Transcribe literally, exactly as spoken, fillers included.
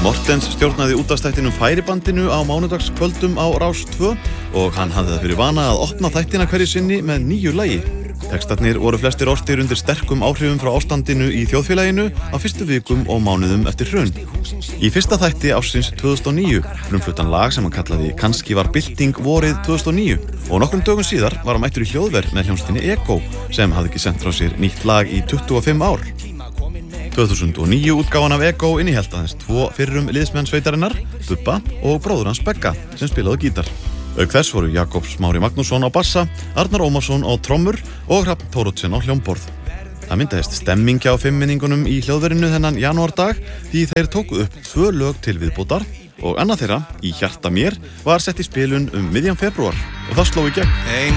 Mortens stjórnaði útvarpsþættinum Færibandinu á mánudagskvöldum á Rás tvö og hann hafði það fyrir vana að opna þættina hverju sinni með nýju lagi. Textarnir voru flestir ortir undir sterkum áhrifum frá ástandinu í þjóðfélaginu á fyrstu vikum og mánuðum eftir hrun. Í fyrsta þætti ársins tvö þúsund og níu frumfluttan lag sem hann kallaði Kannski var bylting vorið tvö þúsund og níu og nokkrum dögum síðar var hann mættur í hljóðver með hljómsveitinni Ego sem hafði ekki sent frá sér nýtt lag í tuttugu og fimm ár. tvö þúsund og níu útgáfan af Ego innihélt aðeins tvo fyrrum liðsmenn sveitarinnar, Bubba og bróður hans Begga sem spilaði gítar. Auk þess voru Jakob Smári Magnússon á bassa, Arnar Ómarsson á trommur og Hrafn Thoroddsen á hljómborð. Það myndaðist stemming hjá fimmmenningunum í hljóðverinu þennan janúardag því þeir tóku upp tvö lög til viðbótar og annað þeirra, Í hjarta mér, var sett í spilun um miðjan febrúar og það sló í gegn.